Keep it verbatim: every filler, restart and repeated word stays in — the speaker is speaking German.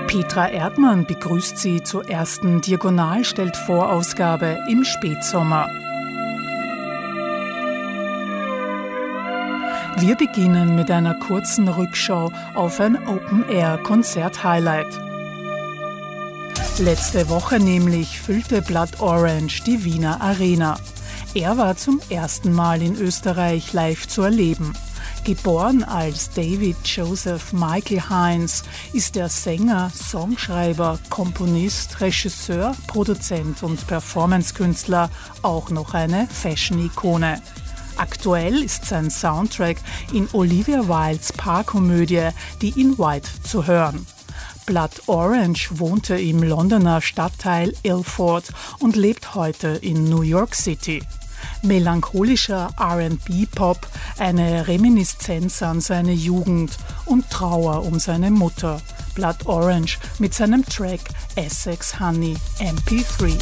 Petra Erdmann begrüßt Sie zur ersten Diagonal-stellt-vor-Ausgabe im Spätsommer. Wir beginnen mit einer kurzen Rückschau auf ein Open-Air-Konzert-Highlight. Letzte Woche nämlich füllte Blood Orange die Wiener Arena. Er war zum ersten Mal in Österreich live zu erleben. Geboren als David Joseph Michael Hines ist er Sänger, Songschreiber, Komponist, Regisseur, Produzent und Performancekünstler, auch noch eine Fashion-Ikone. Aktuell ist sein Soundtrack in Olivia Wildes Paarkomödie Die in White zu hören. Blood Orange wohnte im Londoner Stadtteil Ilford und lebt heute in New York City. Melancholischer R and B-Pop, eine Reminiszenz an seine Jugend und Trauer um seine Mutter. Blood Orange mit seinem Track Essex Honey M P drei.